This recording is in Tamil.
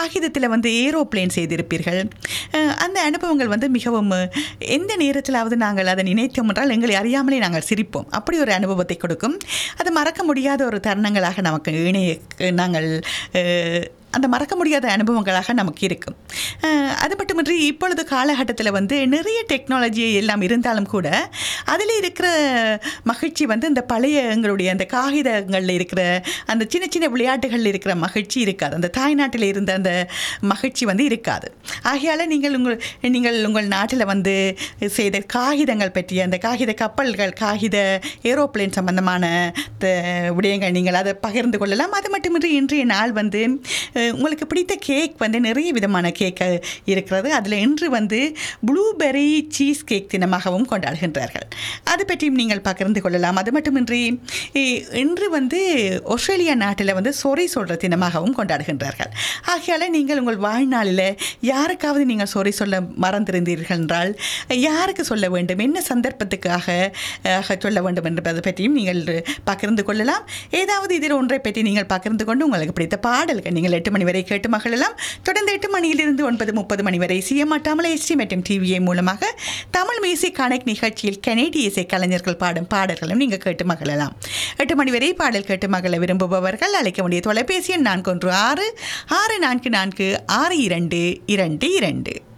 காகிதத்தில் வந்து ஏரோப்ளேன் செய்திருப்பீர்கள். அந்த அனுபவங்கள் வந்து மிகவும் எந்த நேரத்திலாவது நாங்கள் அதை நினைத்தோம் என்றால் எங்களை அறியாமலே நாங்கள் சிரிப்போம். அப்படி ஒரு அனுபவத்தை கொடுக்கும். அது மறக்க முடியாத ஒரு தருணங்களாக நமக்கு நாங்கள் அந்த மறக்க முடியாத அனுபவங்களாக நமக்கு இருக்கும். அது மட்டுமின்றி இப்பொழுது காலகட்டத்தில் வந்து நிறைய டெக்னாலஜி எல்லாம் இருந்தாலும் கூட அதில் இருக்கிற மகிழ்ச்சி வந்து இந்த பழைய எங்களுடைய அந்த காகிதங்களில் இருக்கிற அந்த சின்ன சின்ன விளையாட்டுகளில் இருக்கிற மகிழ்ச்சி இருக்காது. அந்த தாய்நாட்டில் இருந்த அந்த மகிழ்ச்சி வந்து இருக்காது. ஆகையால் நீங்கள் உங்கள் நாட்டில் வந்து செய்த காகிதங்கள் பற்றிய அந்த காகித கப்பல்கள், காகித ஏரோப்ளேன் சம்பந்தமான விடயங்கள் நீங்கள் அதை பகிர்ந்து கொள்ளலாம். அது மட்டுமின்றி இன்றைய நாள் வந்து உங்களுக்கு பிடித்த கேக் வந்து நிறைய விதமான கேக் இருக்கிறது. அதில் இன்று வந்து ப்ளூபெர்ரி சீஸ் கேக் தினமாகவும் கொண்டாடுகின்றார்கள். அது பற்றியும் நீங்கள் பகிர்ந்து கொள்ளலாம். அது மட்டுமின்றி இன்று வந்து ஆஸ்திரேலியா நாட்டில் வந்து சொரி சொல்கிற தினமாகவும் கொண்டாடுகின்றார்கள். ஆகையால் நீங்கள் உங்கள் வாழ்நாளில் யாருக்காவது நீங்கள் சொரி சொல்ல மறந்திருந்தீர்கள் என்றால் யாருக்கு சொல்ல வேண்டும், என்ன சந்தர்ப்பத்துக்காக சொல்ல வேண்டும் என்பதை பற்றியும் நீங்கள் பகிர்ந்து கொள்ளலாம். ஏதாவது இதில் ஒன்றை பற்றி நீங்கள் பகிர்ந்து கொண்டு உங்களுக்கு பிடித்த பாடல்கள் நீங்கள் 8 மணி வரை கேட்டு மகிழலாம். தொடர்ந்து 8 மணியிலிருந்து 9:30 மணி வரை சிஎம்ஆர் தமிழ் HD மற்றும் டிவிஏ மூலமாக தமிழ் மியூசிக் கனெக்ட் நிகழ்ச்சியில் கனேடிய இசை கலைஞர்கள் பாடும் பாடல்களும் நீங்கள் கேட்டு மகிழலாம். 8 மணி வரை பாடல் கேட்டு மகிழ விரும்புபவர்கள் அழைக்க வேண்டிய தொலைபேசி எண் 416 644 6222.